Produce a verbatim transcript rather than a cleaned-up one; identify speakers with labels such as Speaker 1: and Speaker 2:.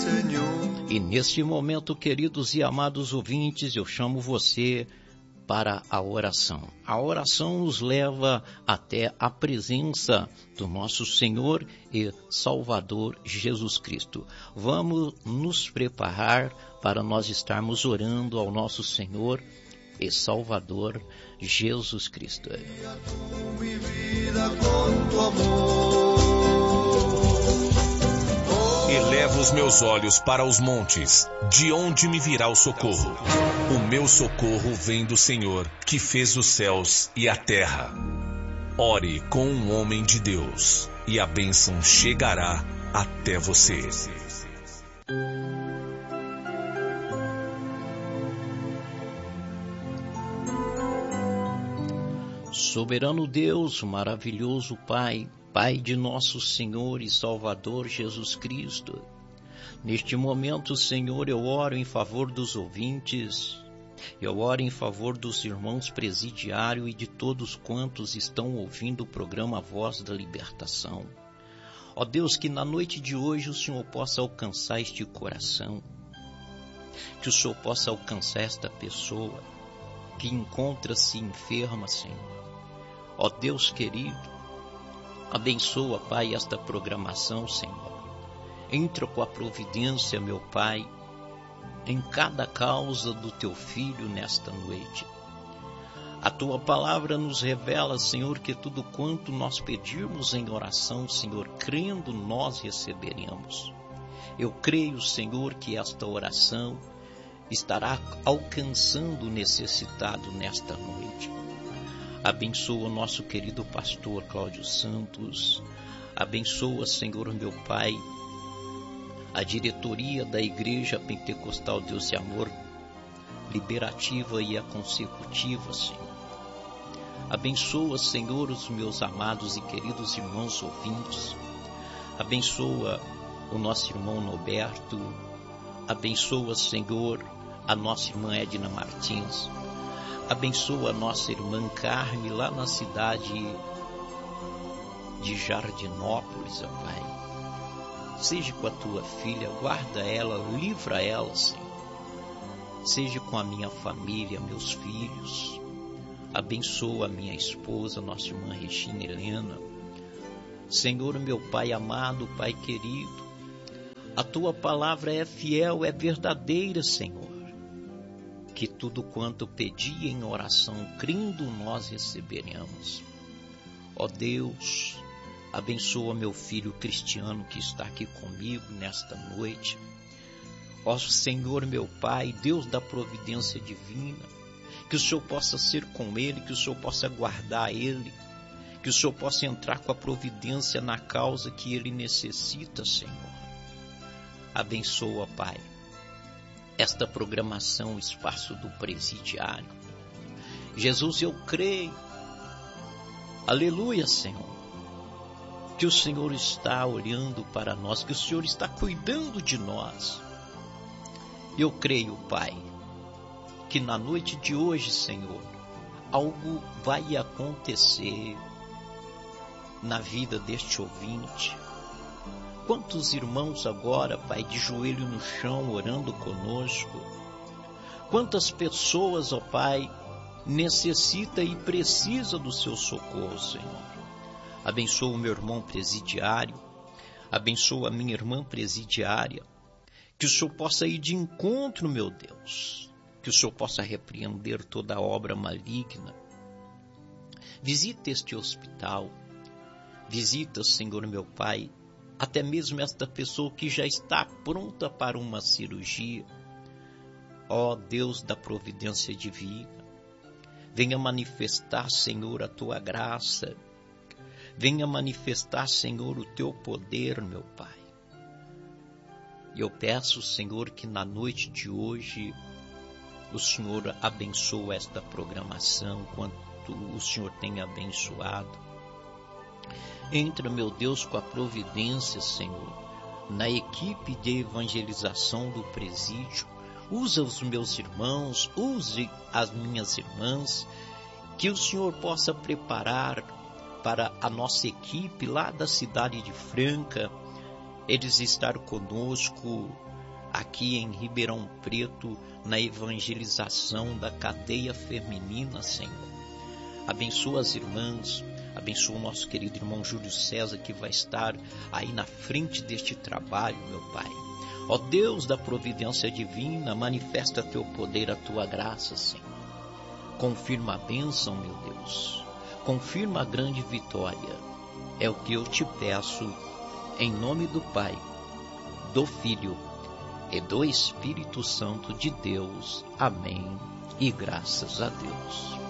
Speaker 1: Senhor.
Speaker 2: E neste momento, queridos e amados ouvintes, eu chamo você para a oração. A oração nos leva até a presença do nosso Senhor e Salvador Jesus Cristo. Vamos nos preparar para nós estarmos orando ao nosso Senhor e Salvador Jesus Cristo.
Speaker 3: Elevo os meus olhos para os montes, de onde me virá o socorro? O meu socorro vem do Senhor, que fez os céus e a terra. Ore com um homem de Deus, e a bênção chegará até você.
Speaker 2: Soberano Deus, maravilhoso Pai, Pai de nosso Senhor e Salvador Jesus Cristo, neste momento, Senhor, eu oro em favor dos ouvintes, eu oro em favor dos irmãos presidiários e de todos quantos estão ouvindo o programa Voz da Libertação. Ó Deus, que na noite de hoje o Senhor possa alcançar este coração, que o Senhor possa alcançar esta pessoa que encontra-se enferma, Senhor. Ó Deus querido, abençoa, Pai, esta programação, Senhor. Entra com a providência, meu Pai, em cada causa do Teu Filho nesta noite. A Tua palavra nos revela, Senhor, que tudo quanto nós pedirmos em oração, Senhor, crendo, nós receberemos. Eu creio, Senhor, que esta oração estará alcançando o necessitado nesta noite. Abençoa o nosso querido pastor Cláudio Santos. Abençoa, Senhor, meu Pai, a diretoria da Igreja Pentecostal Deus e Amor, liberativa e a consecutiva, Senhor. Abençoa, Senhor, os meus amados e queridos irmãos ouvintes. Abençoa o nosso irmão Norberto. Abençoa, Senhor, a nossa irmã Edna Martins. Abençoa a nossa irmã Carme lá na cidade de Jardinópolis, ó Pai. Seja com a tua filha, guarda ela, livra ela, Senhor. Seja com a minha família, meus filhos. Abençoa a minha esposa, nossa irmã Regina Helena. Senhor, meu Pai amado, Pai querido, a tua palavra é fiel, é verdadeira, Senhor. Que tudo quanto pedi em oração, crendo, nós receberemos. Ó Deus, abençoa meu filho Cristiano que está aqui comigo nesta noite. Ó Senhor, meu Pai, Deus da providência divina, que o Senhor possa ser com ele, que o Senhor possa guardar ele, que o Senhor possa entrar com a providência na causa que ele necessita, Senhor. Abençoa, Pai, esta programação, espaço do presidiário. Jesus, eu creio, aleluia, Senhor, que o Senhor está olhando para nós, que o Senhor está cuidando de nós. Eu creio, Pai, que na noite de hoje, Senhor, algo vai acontecer na vida deste ouvinte. Quantos irmãos agora, Pai, de joelho no chão, orando conosco. Quantas pessoas, ó Pai, necessita e precisa do seu socorro, Senhor. Abençoa o meu irmão presidiário, abençoa a minha irmã presidiária, que o Senhor possa ir de encontro, meu Deus, que o Senhor possa repreender toda obra maligna. Visita este hospital, visita, Senhor, meu Pai, até mesmo esta pessoa que já está pronta para uma cirurgia. Ó Deus da providência divina, venha manifestar, Senhor, a tua graça. Venha manifestar, Senhor, o teu poder, meu Pai. E eu peço, Senhor, que na noite de hoje o Senhor abençoe esta programação, quanto o Senhor tem abençoado. Entra, meu Deus, com a providência, Senhor, na equipe de evangelização do presídio. Usa os meus irmãos, use as minhas irmãs, que o Senhor possa preparar para a nossa equipe lá da cidade de Franca, eles estar conosco aqui em Ribeirão Preto, na evangelização da cadeia feminina, Senhor. Abençoa as irmãs, abençoa o nosso querido irmão Júlio César, que vai estar aí na frente deste trabalho, meu Pai. Ó Deus da providência divina, manifesta teu poder, a tua graça, Senhor. Confirma a bênção, meu Deus. Confirma a grande vitória. É o que eu te peço, em nome do Pai, do Filho e do Espírito Santo de Deus. Amém. E graças a Deus.